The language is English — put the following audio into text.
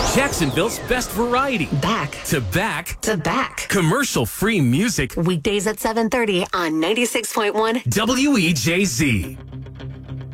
Jacksonville's best variety. Back to back to back. Commercial-free music. Weekdays at 7:30 on 96.1 WEJZ.